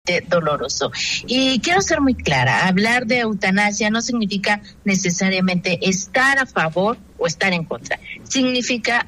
doloroso. Y quiero ser muy clara, hablar de eutanasia no significa necesariamente estar a favor o estar en contra. Significa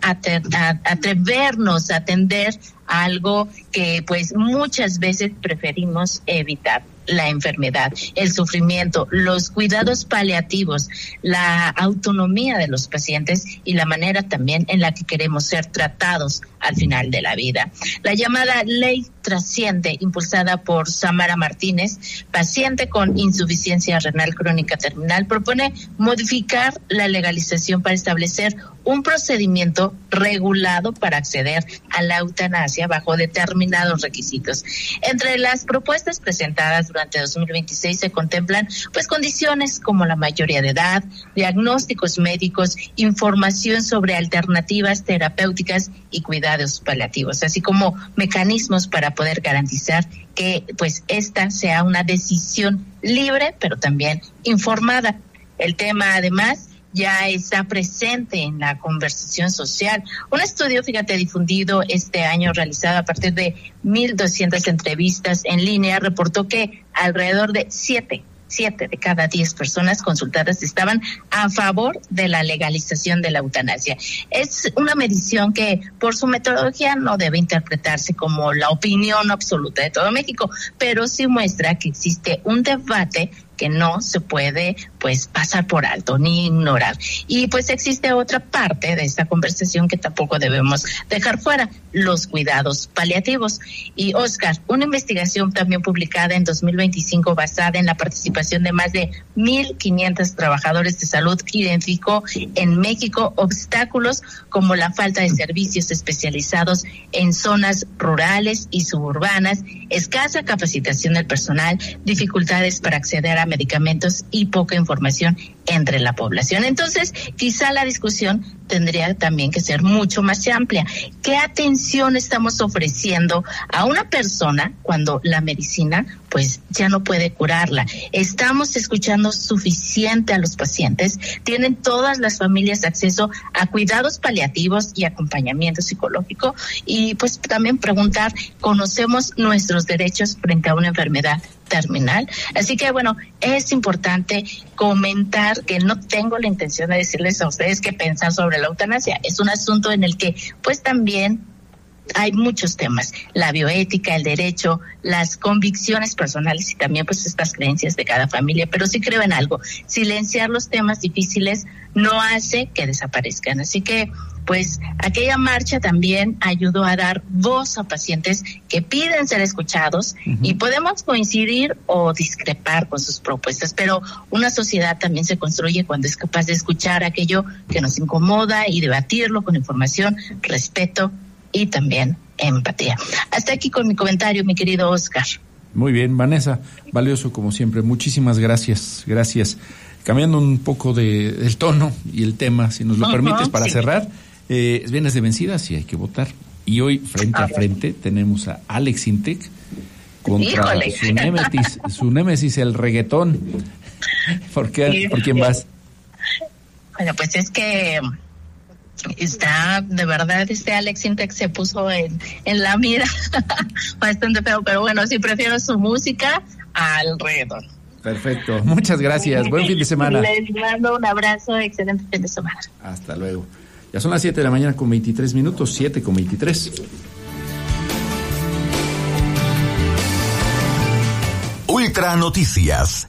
atrevernos a atender a algo que pues muchas veces preferimos evitar: la enfermedad, el sufrimiento, los cuidados paliativos, la autonomía de los pacientes y la manera también en la que queremos ser tratados al final de la vida. La llamada Ley Trasciende, impulsada por Samara Martínez, paciente con insuficiencia renal crónica terminal, propone modificar la legalización para establecer un procedimiento regulado para acceder a la eutanasia bajo determinados requisitos. Entre las propuestas presentadas durante 2026 se contemplan pues condiciones como la mayoría de edad, diagnósticos médicos, información sobre alternativas terapéuticas y cuidados paliativos, así como mecanismos para poder garantizar que pues esta sea una decisión libre, pero también informada. El tema, además, ya está presente en la conversación social. Un estudio, fíjate, difundido este año, realizado a partir de 1,200 entrevistas en línea, reportó que alrededor de 7 de cada 10 personas consultadas estaban a favor de la legalización de la eutanasia. Es una medición que, por su metodología, no debe interpretarse como la opinión absoluta de todo México, pero sí muestra que existe un debate que no se puede pues pasar por alto ni ignorar. Y pues existe otra parte de esta conversación que tampoco debemos dejar fuera: los cuidados paliativos. Y Oscar, una investigación también publicada en 2025 basada en la participación de más de 1,500 trabajadores de salud identificó en México obstáculos como la falta de servicios especializados en zonas rurales y suburbanas, escasa capacitación del personal, dificultades para acceder a medicamentos y poca información entre la población. Entonces, quizá la discusión tendría también que ser mucho más amplia. ¿Qué atención estamos ofreciendo a una persona cuando la medicina pues ya no puede curarla? ¿Estamos escuchando suficiente a los pacientes? ¿Tienen todas las familias acceso a cuidados paliativos y acompañamiento psicológico? Y pues también preguntar, ¿conocemos nuestros derechos frente a una enfermedad terminal? Así que bueno, es importante comentar que no tengo la intención de decirles a ustedes qué pensar sobre la eutanasia. Es un asunto en el que pues también hay muchos temas: la bioética, el derecho, las convicciones personales y también pues estas creencias de cada familia. Pero sí creo en algo: silenciar los temas difíciles no hace que desaparezcan. Así que pues aquella marcha también ayudó a dar voz a pacientes que piden ser escuchados. Y podemos coincidir o discrepar con sus propuestas, pero una sociedad también se construye cuando es capaz de escuchar aquello que nos incomoda y debatirlo con información, respeto y también empatía. Hasta aquí con mi comentario, mi querido Oscar. Muy bien, Vanessa, valioso como siempre. Muchísimas gracias. Cambiando un poco del tono y el tema, si nos lo permites, para cerrar. Es viernes de vencidas y hay que votar. Y hoy, frente a frente, tenemos a Alex Intec contra su némesis, el reggaetón. ¿Por quién vas? Bueno, pues es que está, de verdad, Alex Intec se puso en la mira bastante feo, pero bueno, sí prefiero su música al reggaetón. Perfecto, muchas gracias. Buen fin de semana. Les mando un abrazo, excelente fin de semana. Hasta luego. Ya son las 7 de la mañana con 23 minutos, 7:23. Ultra Noticias.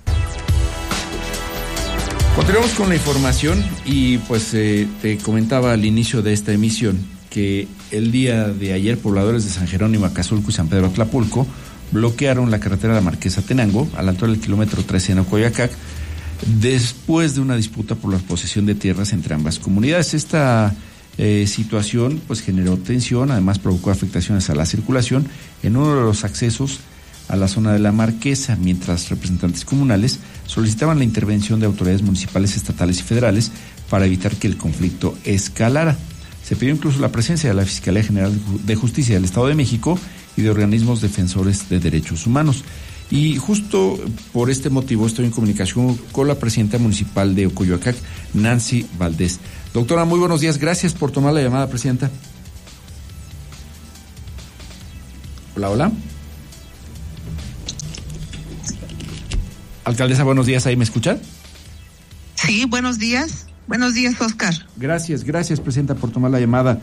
Continuamos con la información y pues te comentaba al inicio de esta emisión que el día de ayer pobladores de San Jerónimo, Acazulco y San Pedro Atlapulco bloquearon la carretera de la Marquesa Tenango a la altura del kilómetro 13 en Ocoyoacac, después de una disputa por la posesión de tierras entre ambas comunidades. Esta situación pues generó tensión, además provocó afectaciones a la circulación en uno de los accesos a la zona de la Marquesa, mientras representantes comunales solicitaban la intervención de autoridades municipales, estatales y federales para evitar que el conflicto escalara. Se pidió incluso la presencia de la Fiscalía General de Justicia del Estado de México y de organismos defensores de derechos humanos. Y justo por este motivo estoy en comunicación con la presidenta municipal de Ocoyoacac, Nancy Valdés. Doctora, muy buenos días. Gracias por tomar la llamada, presidenta. Hola. Alcaldesa, buenos días, ¿ahí me escuchan? Sí, buenos días. Buenos días, Oscar. Gracias, Presidenta, por tomar la llamada.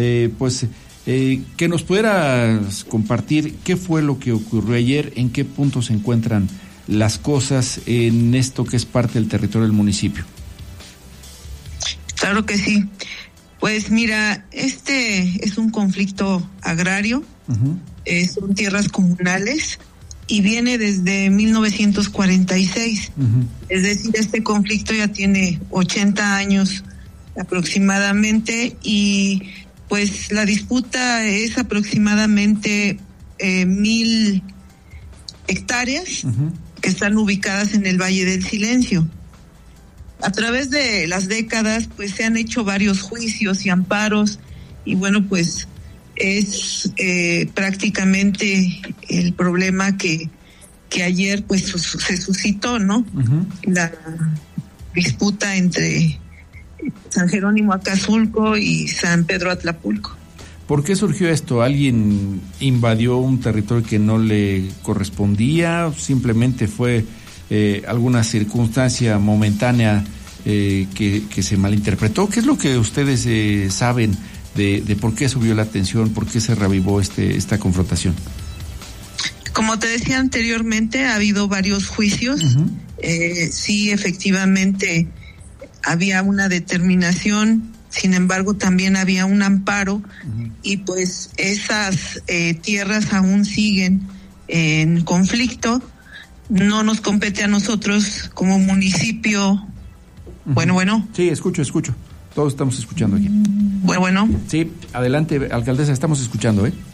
Que nos pudieras compartir qué fue lo que ocurrió ayer, en qué punto se encuentran las cosas en esto que es parte del territorio del municipio. Claro que sí. Pues mira, este es un conflicto agrario, son tierras comunales y viene desde 1946. Es decir, este conflicto ya tiene 80 años aproximadamente y pues la disputa es aproximadamente 1,000 hectáreas que están ubicadas en el Valle del Silencio. A través de las décadas, pues se han hecho varios juicios y amparos y bueno, pues es prácticamente el problema que ayer pues se suscitó, ¿no? La disputa entre San Jerónimo Acazulco y San Pedro Atlapulco. ¿Por qué surgió esto? ¿Alguien invadió un territorio que no le correspondía? ¿Simplemente fue alguna circunstancia momentánea que se malinterpretó? ¿Qué es lo que ustedes saben de por qué subió la tensión, por qué se revivó esta confrontación? Como te decía anteriormente, ha habido varios juicios. Sí, efectivamente había una determinación, sin embargo también había un amparo y pues esas tierras aún siguen en conflicto. No nos compete a nosotros como municipio. Bueno. Sí, escucho. Todos estamos escuchando aquí. Bueno. Sí, adelante, alcaldesa, estamos escuchando, ¿eh?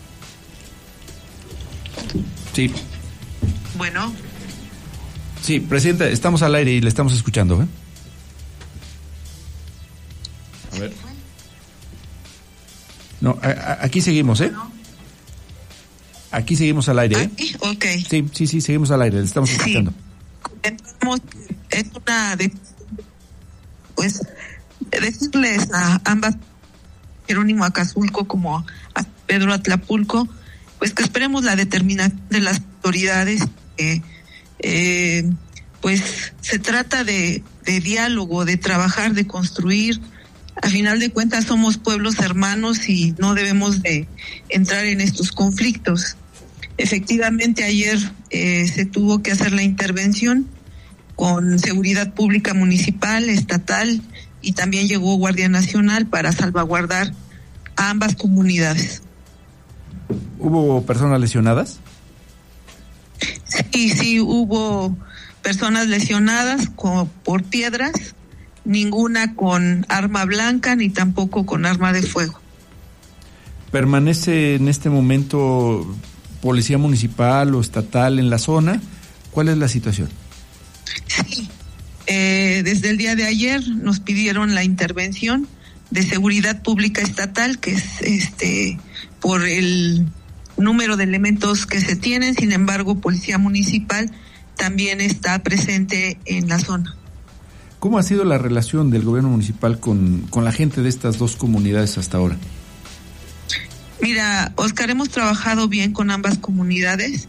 Sí. Bueno. Sí, presidenta, estamos al aire y le estamos escuchando, ¿eh? A ver. No, aquí seguimos, ¿eh? Aquí seguimos al aire, ¿eh? Okay. Sí, seguimos al aire, le estamos escuchando. Es una pues decirles a ambas, Jerónimo Acazulco como a Pedro Atlapulco, pues que esperemos la determinación de las autoridades. Pues se trata de diálogo, de trabajar, de construir. A final de cuentas somos pueblos hermanos y no debemos de entrar en estos conflictos. Efectivamente ayer se tuvo que hacer la intervención con seguridad pública municipal, estatal y también llegó Guardia Nacional para salvaguardar a ambas comunidades. ¿Hubo personas lesionadas? Sí, hubo personas lesionadas por piedras, ninguna con arma blanca ni tampoco con arma de fuego. ¿Permanece en este momento policía municipal o estatal en la zona? ¿Cuál es la situación? Sí, desde el día de ayer nos pidieron la intervención de seguridad pública estatal, que es por el número de elementos que se tienen. Sin embargo, policía municipal también está presente en la zona. ¿Cómo ha sido la relación del gobierno municipal con la gente de estas dos comunidades hasta ahora? Mira, Oscar, hemos trabajado bien con ambas comunidades.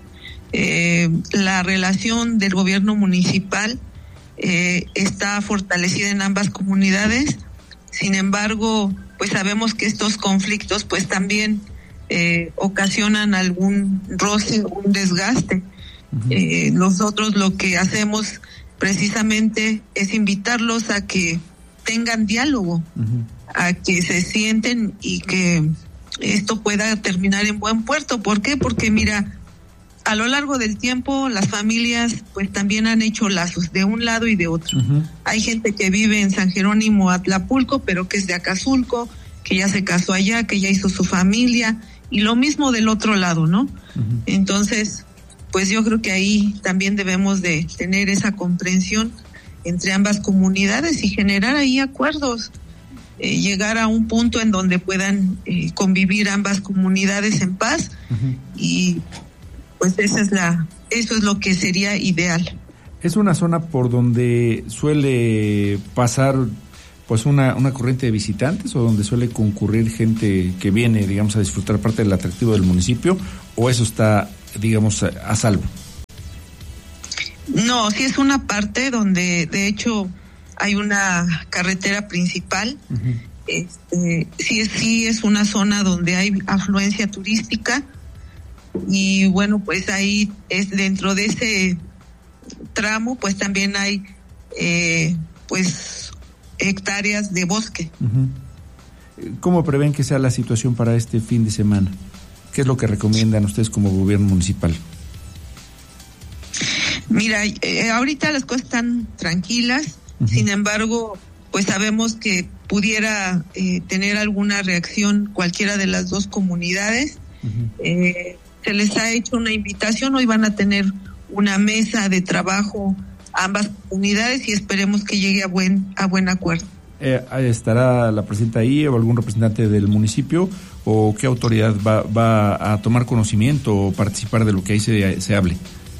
La relación del gobierno municipal está fortalecida en ambas comunidades. Sin embargo, pues sabemos que estos conflictos pues también ocasionan algún roce, un desgaste. Nosotros lo que hacemos precisamente es invitarlos a que tengan diálogo, a que se sienten y que esto pueda terminar en buen puerto. ¿Por qué? Porque mira, a lo largo del tiempo las familias pues también han hecho lazos de un lado y de otro. Hay gente que vive en San Jerónimo Atlapulco, pero que es de Acazulco, que ya se casó allá, que ya hizo su familia, y lo mismo del otro lado, ¿no? Entonces, pues yo creo que ahí también debemos de tener esa comprensión entre ambas comunidades y generar ahí acuerdos, llegar a un punto en donde puedan convivir ambas comunidades en paz y pues eso es lo que sería ideal. Es una zona por donde suele pasar pues una corriente de visitantes o donde suele concurrir gente que viene, digamos, a disfrutar parte del atractivo del municipio, o eso está, digamos, a salvo. No, sí es una parte donde de hecho hay una carretera principal. Sí es una zona donde hay afluencia turística y bueno, pues ahí es dentro de ese tramo, pues también hay pues hectáreas de bosque. ¿Cómo prevén que sea la situación para este fin de semana? ¿Qué es lo que recomiendan ustedes como gobierno municipal? Mira, ahorita las cosas están tranquilas, sin embargo, pues sabemos que pudiera tener alguna reacción cualquiera de las dos comunidades. Se les ha hecho una invitación, hoy van a tener una mesa de trabajo a ambas comunidades y esperemos que llegue a buen acuerdo. ¿Estará la presidenta ahí o algún representante del municipio o qué autoridad va a tomar conocimiento o participar de lo que ahí se hable?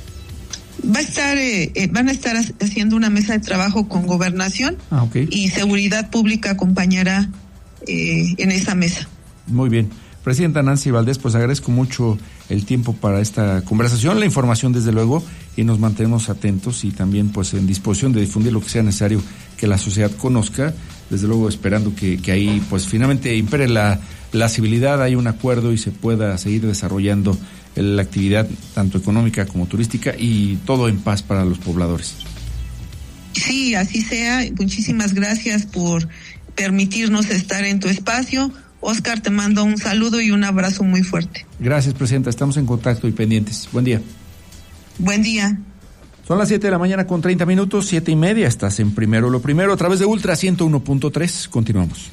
Van a estar haciendo una mesa de trabajo con Gobernación y Seguridad Pública acompañará en esa mesa. Muy bien. Presidenta Nancy Valdés, pues agradezco mucho el tiempo para esta conversación, la información desde luego, y nos mantenemos atentos y también pues en disposición de difundir lo que sea necesario que la sociedad conozca, desde luego esperando que ahí pues finalmente impere la civilidad, hay un acuerdo y se pueda seguir desarrollando la actividad tanto económica como turística y todo en paz para los pobladores. Sí, así sea. Muchísimas gracias por permitirnos estar en tu espacio. Oscar, te mando un saludo y un abrazo muy fuerte. Gracias, Presidenta. Estamos en contacto y pendientes. Buen día. Buen día. Son las 7 de la mañana con 30 minutos, 7:30. Estás en Primero lo Primero a través de Ultra 101.3. Continuamos.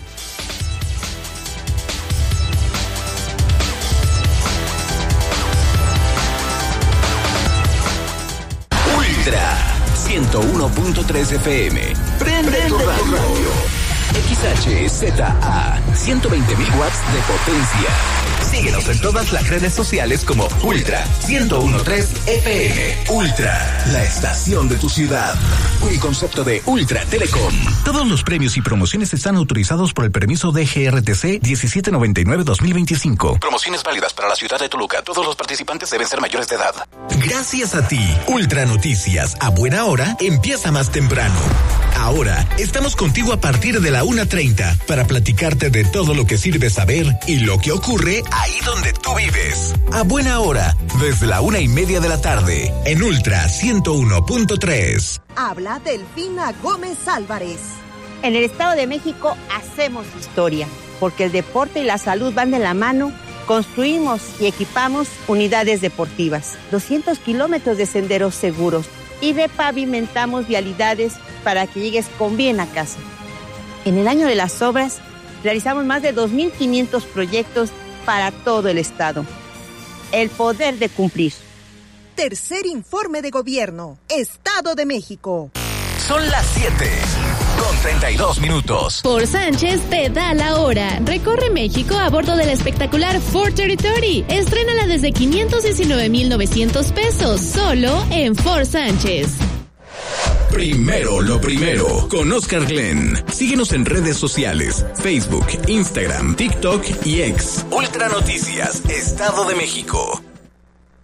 Ultra 101.3 FM. Prende tu radio. XHZA 120.000 watts de potencia. Síguenos en todas las redes sociales como Ultra 101.3 FM. Ultra, la estación de tu ciudad. Un concepto de Ultra Telecom. Todos los premios y promociones están autorizados por el permiso de GRTC 1799-2025. Promociones válidas para la ciudad de Toluca. Todos los participantes deben ser mayores de edad. Gracias a ti, Ultra Noticias a buena hora empieza más temprano. Ahora estamos contigo a partir de la 1:30 para platicarte de todo lo que sirve saber y lo que ocurre ahí donde tú vives. A buena hora, desde la 1:30 de la tarde, en Ultra 101.3. Habla Delfina Gómez Álvarez. En el Estado de México hacemos historia, porque el deporte y la salud van de la mano. Construimos y equipamos unidades deportivas, 200 kilómetros de senderos seguros y repavimentamos vialidades para que llegues con bien a casa. En el año de las obras, realizamos más de 2.500 proyectos para todo el estado. El poder de cumplir. Tercer informe de gobierno, Estado de México. Son las 7:32 minutos. Ford Sánchez te da la hora. Recorre México a bordo del espectacular Ford 3030. Estrénala desde 519,900 pesos, solo en Ford Sánchez. Primero lo primero, con Oscar Glenn. Síguenos en redes sociales, Facebook, Instagram, TikTok y X. Ultra Noticias, Estado de México.